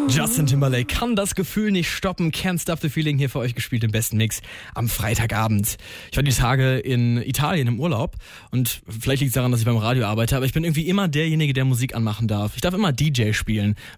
Justin Timberlake kann das Gefühl nicht stoppen. Can't Stop the Feeling hier für euch gespielt im besten Mix am Freitagabend. Ich war die Tage in Italien im Urlaub und vielleicht liegt es daran, dass ich beim Radio arbeite, aber ich bin irgendwie immer derjenige, der Musik anmachen darf. Ich darf immer DJ spielen.